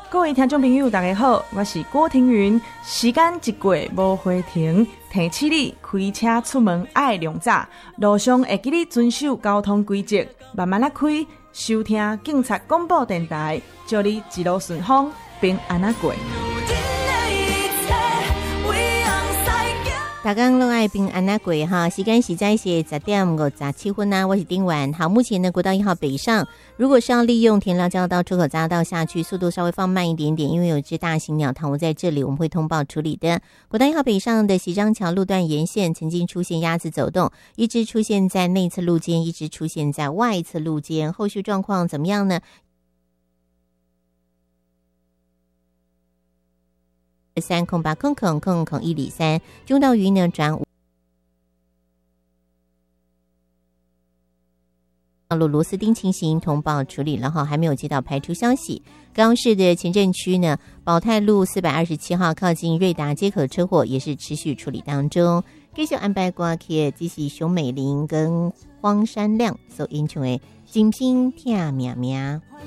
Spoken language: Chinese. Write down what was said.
各位听众朋友大家好，我是郭庭云。时间一过无回停，提醒你开车出门爱量早，路上会记你遵守交通规则，慢慢来开。收听警察广播电台，祝你一路顺风，平安啊过。 大家拢爱平安啊过哈，时间实在是10:57啊，我是丁婉。好，目前呢国道1号北上，如果是要利用田寮交到出口匝道下去，速度稍微放慢一点点，因为有一只大型鸟躺卧在这里，我们会通报处理的。国道1号北上的西张桥路段沿线曾经出现鸭子走动，一只出现在内侧路肩，一只出现在外侧路肩，后续状况怎么样呢？30800000103，中道鱼呢转道路螺丝钉情形通报处理了哈，还没有接到排除消息。高雄市的前镇区呢，保泰路427号靠近瑞达街口车祸也是持续处理当中。继续安排歌曲，这是熊美玲跟荒山亮所演唱的《金星听命命》。